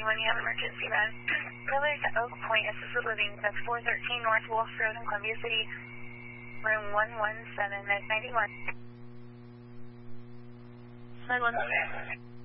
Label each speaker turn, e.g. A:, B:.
A: 911, you have an emergency run. Related to Oak Point Assisted Living, that's 413 North Wolf Road in Columbia City, room 117 at 91.
B: 911.